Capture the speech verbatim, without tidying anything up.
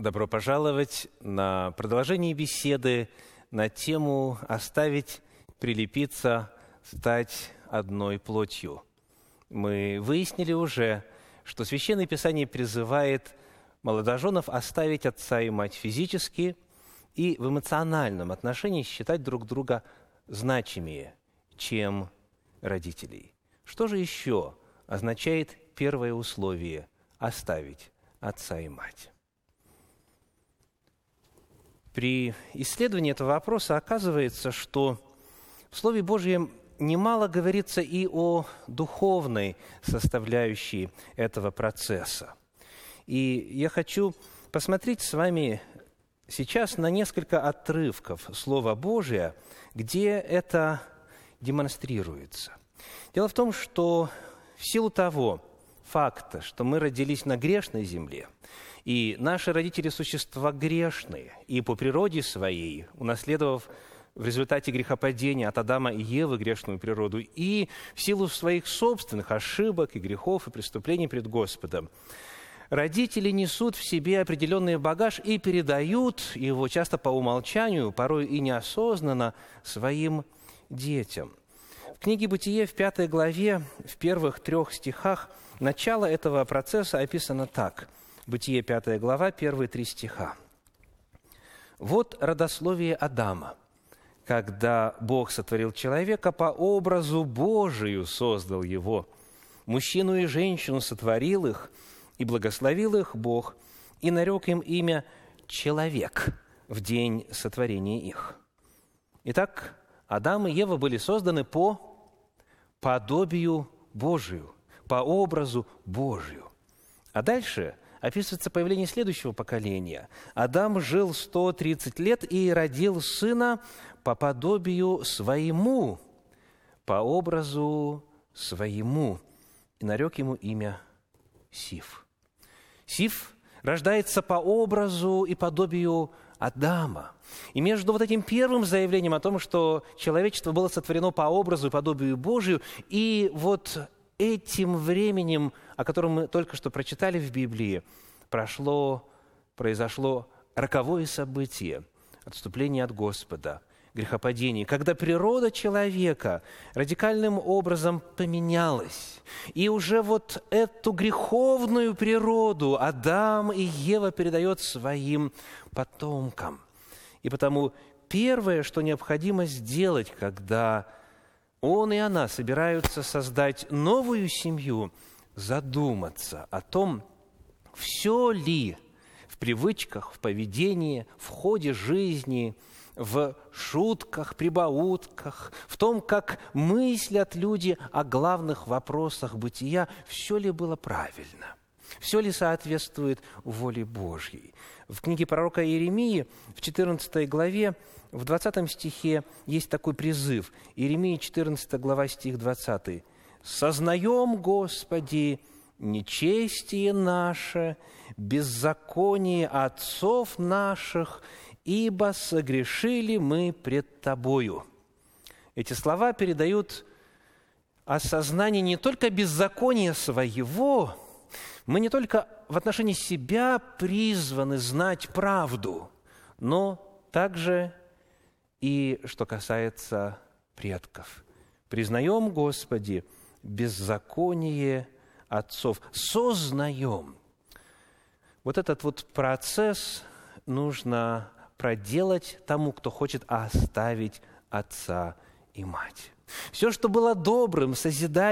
Добро пожаловать на продолжение беседы на тему «Оставить, прилепиться, стать одной плотью». Мы выяснили уже, что Священное Писание призывает молодоженов оставить отца и мать физически и в эмоциональном отношении считать друг друга значимее, чем родителей. Что же еще означает первое условие «оставить отца и мать»? При исследовании этого вопроса оказывается, что в Слове Божьем немало говорится и о духовной составляющей этого процесса. И я хочу посмотреть с вами сейчас на несколько отрывков Слова Божия, где это демонстрируется. Дело в том, что в силу того факта, что мы родились на грешной земле, и наши родители – существа грешные, и по природе своей, унаследовав в результате грехопадения от Адама и Евы грешную природу, и в силу своих собственных ошибок и грехов и преступлений пред Господом, родители несут в себе определенный багаж и передают его часто по умолчанию, порой и неосознанно, своим детям. В книге «Бытие» в пятой главе, в первых трех стихах, начало этого процесса описано так. Бытие, пятая глава, первые три стиха. «Вот родословие Адама. Когда Бог сотворил человека, по образу Божию создал его. Мужчину и женщину сотворил их, и благословил их Бог, и нарек им имя «человек» в день сотворения их». Итак, Адам и Ева были созданы по подобию Божию, по образу Божию. А дальше описывается появление следующего поколения. Адам жил сто тридцать лет и родил сына по подобию своему, по образу своему, и нарек ему имя Сиф. Сиф рождается по образу и подобию Адама. И между вот этим первым заявлением о том, что человечество было сотворено по образу и подобию Божию, и вот этим временем, о котором мы только что прочитали в Библии, прошло, произошло роковое событие, отступление от Господа, грехопадение, когда природа человека радикальным образом поменялась. И уже вот эту греховную природу Адам и Ева передает своим потомкам. И потому первое, что необходимо сделать, когда он и она собираются создать новую семью, задуматься о том, все ли в привычках, в поведении, в ходе жизни, в шутках, прибаутках, в том, как мыслят люди о главных вопросах бытия, все ли было правильно, все ли соответствует воле Божьей. В книге пророка Иеремии в четырнадцатой главе, в двадцатом стихе есть такой призыв. Иеремия, четырнадцатая глава, стих двадцатый. «Сознаем, Господи, нечестие наше, беззаконие отцов наших, ибо согрешили мы пред Тобою». Эти слова передают осознание не только беззакония своего, мы не только в отношении себя призваны знать правду, но также и что касается предков. Признаем, Господи, беззаконие отцов, сознаем. Вот этот вот процесс нужно проделать тому, кто хочет оставить отца и мать. Все, что было добрым, созидательным,